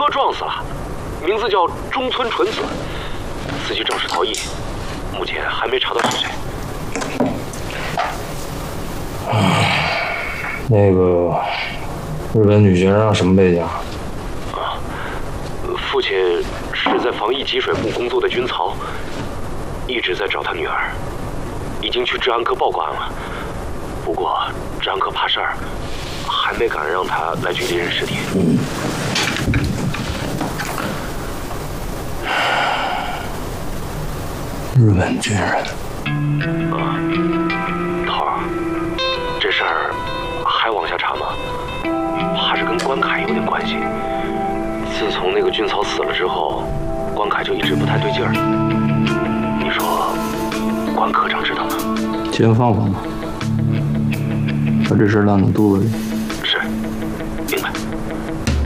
车撞死了，名字叫中村纯子，司机肇事逃逸，目前还没查到是谁。 那个日本女学生什么背景？ 父亲是在防疫给水部工作的军曹，一直在找他女儿，已经去治安科报过案了。不过治安科怕事儿，还没敢让他来局里认尸体。 日本军人。 头儿，这事儿还往下查吗？怕是跟关凯有点关系。自从那个军曹死了之后，关凯就一直不太对劲儿。你说，关科长知道吗？ 先放放吧，把这事烂到肚子里。